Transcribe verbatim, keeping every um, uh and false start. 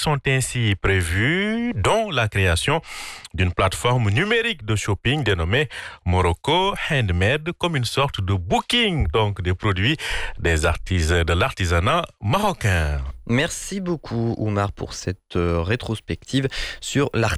sont ainsi prévues, dont la création d'une plateforme numérique de shopping dénommée Morocco Handmade, comme une sorte de booking donc des produits des artisans de l'artisanat marocain. Merci beaucoup Oumar pour cette euh, rétrospective sur l'artisanat.